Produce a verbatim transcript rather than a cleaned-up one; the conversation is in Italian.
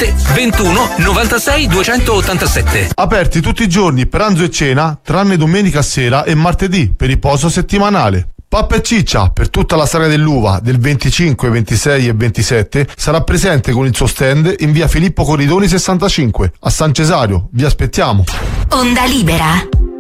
sette ventuno novantasei duecentottantasette. Aperti tutti i giorni, pranzo e cena, tranne domenica sera e martedì per riposo settimanale. Pappa e Ciccia, per tutta la saga dell'uva del venticinque, ventisei e ventisette, sarà presente con il suo stand in via Filippo Corridoni sessantacinque, a San Cesario. Vi aspettiamo. Onda Libera.